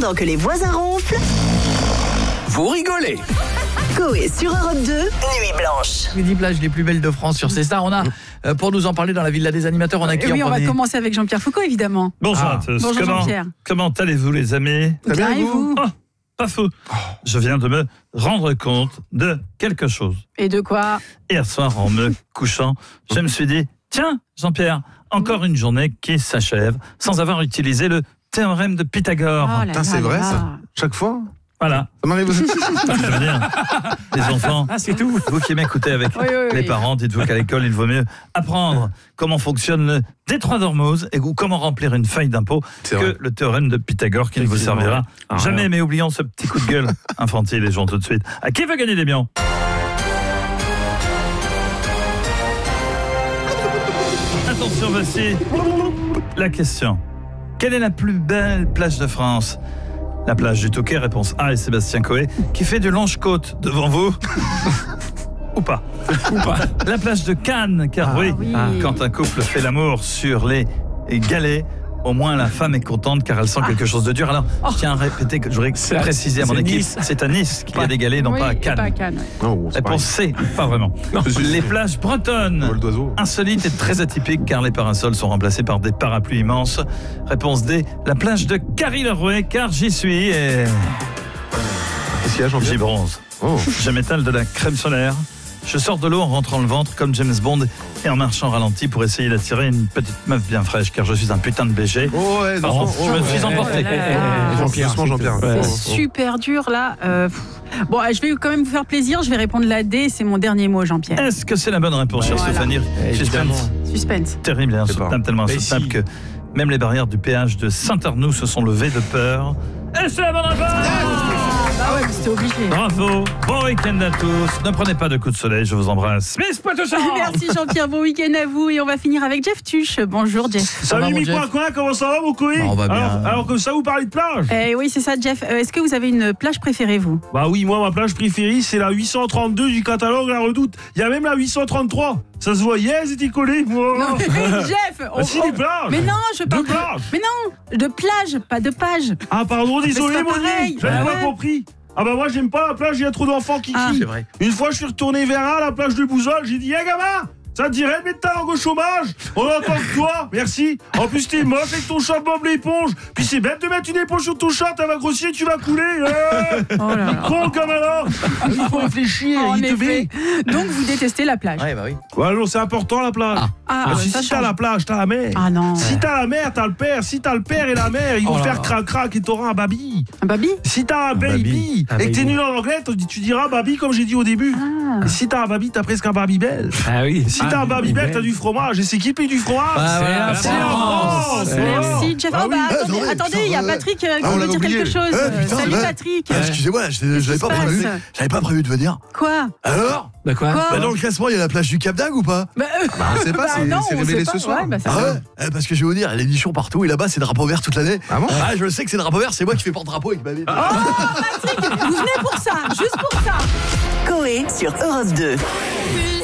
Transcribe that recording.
Pendant que les voisins ronflent, Vous rigolez. Coé sur Europe 2, Nuit Blanche. Les 10 plages les plus belles de France sur César. On a, pour nous en parler dans la Villa des animateurs, on a qui en Oui, on va premier? commencer avec Jean-Pierre Foucault, évidemment. Bonjour à tous. Bonjour Jean-Pierre. Comment allez-vous les amis? Bien et vous? Oh, pas fou. Je viens de me rendre compte de quelque chose. Et de quoi? Hier soir, en me couchant, je me suis dit, tiens, Jean-Pierre, encore une journée qui s'achève sans avoir utilisé le théorème de Pythagore. Oh là Putain, là c'est vrai là. ça? Chaque fois? Voilà. Ça m'arrive. Je veux dire, les enfants, c'est tout. vous qui m'écoutez avec Oui, oui, les oui. parents, dites-vous qu'à l'école, il vaut mieux apprendre comment fonctionne le détroit d'Ormuz et comment remplir une feuille d'impôt C'est que vrai. le théorème de Pythagore qui ne vous servira jamais. Mais oublions ce petit coup de gueule infantile et jouons tout de suite. À qui veut gagner des millions? Attention, voici la question. Quelle est la plus belle plage de France? La plage du Touquet, réponse A, et Sébastien Coé, qui fait du longe-côte devant vous. Ou pas. La plage de Cannes, car oui, oui. quand un couple fait l'amour sur les galets, au moins la femme est contente car elle sent quelque chose de dur. Alors, je tiens à répéter que je voudrais préciser à mon c'est équipe, Nice. c'est à Nice qu'il y a des galets, non Oui, pas à et Cannes. pas à Cannes. Non, c'est Réponse C, pas vraiment. Les plages bretonnes, Vol d'oiseau. insolites et très atypiques car les parasols sont remplacés par des parapluies immenses. Réponse D, la plage de Carry-le-Rouet car j'y suis et Qu'est-ce qu'il y a, j'y Jean-Pierre? bronze. Oh. Je m'étale de la crème solaire. Je sors de l'eau en rentrant le ventre comme James Bond et en marchant ralenti pour essayer d'attirer une petite meuf bien fraîche car je suis un putain de BG. Oh ouais, Pardon, doucement. je me suis emporté. Jean-Pierre, doucement, Jean-Pierre. C'est Oh. super dur là. Bon, je vais quand même vous faire plaisir. Je vais répondre la D. C'est mon dernier mot, Jean-Pierre. Est-ce que c'est la bonne réponse, chère Voilà. Stéphanie? Évidemment. Suspense. Suspense. Terrible et pas. insoutenable, tellement Mais insoutenable si. que même les barrières du péage de Saint-Arnoux se sont levées de peur. Et c'est la bonne réponse! Bah ouais, mais c'était obligé. Bravo, bon week-end à tous. Ne prenez pas de coups de soleil, je vous embrasse. Miss Poitou-Charentes. Merci Jean-Pierre, bon week-end à vous. Et on va finir avec Jeff Tuche. Bonjour Jeff. Ça va, Salut mon mi Jeff? quoi, comment ça va mon Coé? Bah, on va bien. Alors comme ça vous parlez de plage? Oui, c'est ça Jeff. Est-ce que vous avez une plage préférée vous? Bah oui, moi ma plage préférée c'est la 832 du catalogue La Redoute. Il y a même la 833. Ça se voyait, c'était collé moi. Non, mais Jeff Ah si, des plages. Mais non, je De parle plage. Mais non, de plage, pas de page. Ah pardon, désolé c'est pas mon pareil. nid, j'avais Bah pas ouais. compris. Ah bah moi j'aime pas la plage, il y a trop d'enfants qui Ah. crient. C'est vrai. Une fois je suis retourné vers la plage de Bouzol, j'ai dit, gamin, ça te dirait de mettre ta langue au chômage? On entend que toi, merci. En plus t'es moche avec ton short Bob l'éponge. Puis c'est bête de mettre une éponge sur ton short, elle va grossir, tu vas couler. Oh là là. Con comme alors. Il faut réfléchir, En il te effet. met. Donc vous détestez la plage. Ouais, bah oui. Ouais, non, c'est important la plage. Ah, Si ça t'as change. la plage, t'as la mer. Ah non. Si t'as la mère, t'as le père. Si t'as le père et la mère, ils vont Oh là faire là. crac-crac et t'auras un baby. Un baby? Si t'as un baby Un et que t'es baby. nul en anglais, tu diras baby comme j'ai dit au début. Ah. Et si t'as un baby, t'as presque un baby belge. Ah oui. Si t'as un baby belge, t'as du fromage. Et c'est qui paye du fromage? Bah, voilà, C'est la France. Merci Jeff. Ah Oh bah oui. attendez, il y a Patrick qui on veut l'avait dire oublié. quelque chose. Putain, Salut ouais. Patrick. Excusez-moi, j'avais pas prévu. J'avais pas prévu de venir. Quoi? Alors Bah quoi? Quoi dans le classement, il y a la plage du Cap d'Agde ou pas? On sait pas, non, c'est on révélé sait ce pas. soir. Ouais, bah, ça Ah va. ouais Parce que je vais vous dire, il y a des nichons partout et là-bas c'est drapeau vert toute l'année. Ah bon? Ah, je sais que c'est drapeau vert, c'est moi qui fais porte-drapeau avec ma vie. Patrick, vous venez pour ça, juste pour ça. Coé sur Europe 2.